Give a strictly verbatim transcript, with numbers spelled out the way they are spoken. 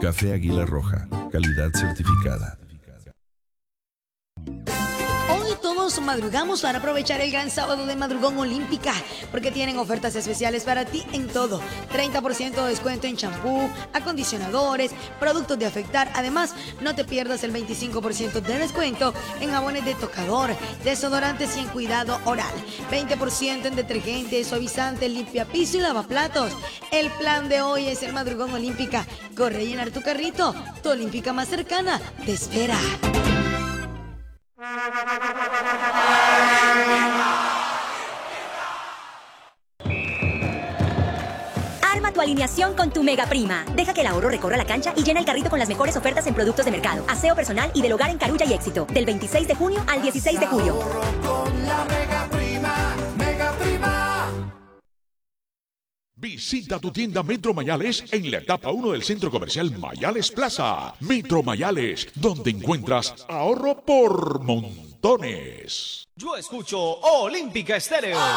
Café Águila Roja, calidad certificada. Hoy todos madrugamos para aprovechar el gran sábado de Madrugón Olímpica, porque tienen ofertas especiales para ti en todo. treinta por ciento de descuento en champú, acondicionadores, productos de afeitar. Además, no te pierdas el veinticinco por ciento de descuento en jabones de tocador, desodorantes y en cuidado oral. veinte por ciento en detergentes, suavizantes, limpiapiso y lavaplatos. El plan de hoy es el Madrugón Olímpica. Corre a llenar tu carrito. Tu Olímpica más cercana te espera. Arma tu alineación con tu Mega Prima. Deja que el ahorro recorra la cancha y llena el carrito con las mejores ofertas en productos de mercado, aseo personal y del hogar en Carulla y Éxito. Del veintiséis de junio al dieciséis de julio. Con la Mega Prima, Mega Prima. Visita tu tienda Metro Mayales en la etapa uno del Centro Comercial Mayales Plaza. Metro Mayales, donde encuentras ahorro por montones. Yo escucho Olímpica Estéreo.